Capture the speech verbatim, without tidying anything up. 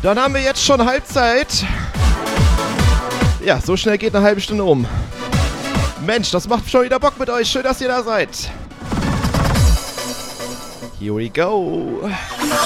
Dann haben wir jetzt schon Halbzeit. Ja, so schnell geht eine halbe Stunde um. Mensch, das macht schon wieder Bock mit euch. Schön, dass ihr da seid. Here we go.